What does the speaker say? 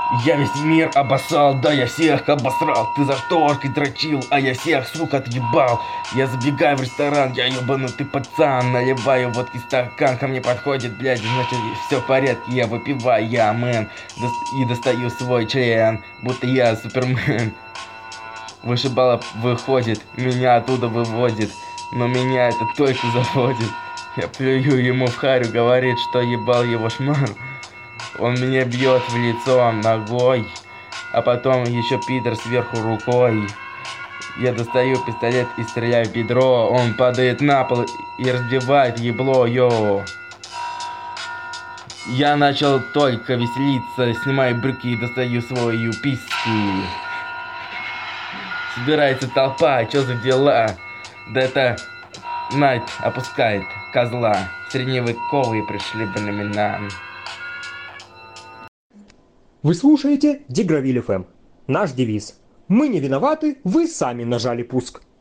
Я весь мир обоссал, да я всех обосрал. Ты за шторкой дрочил, а я всех, сука, отъебал. Я забегаю в ресторан, я ебанутый пацан. Наливаю водки стакан, ко мне подходит, блядь, значит все в порядке. Я выпиваю, я мэн, и достаю свой член, будто я супермен. Вышибала выходит, меня оттуда выводит, но меня это только заводит. Я плюю ему в харю, говорит, что ебал его шман. Он меня бьет в лицо ногой, а потом еще пидор сверху рукой. Я достаю пистолет и стреляю в бедро. Он падает на пол и разбивает ебло, йо. Я начал только веселиться, снимаю брюки и достаю свою письку. Собирается толпа, чё за дела? Да это Найт опускает козла. Средневековые пришли времена. Вы слушаете Дегравиль ФМ. Наш девиз: мы не виноваты, вы сами нажали пуск.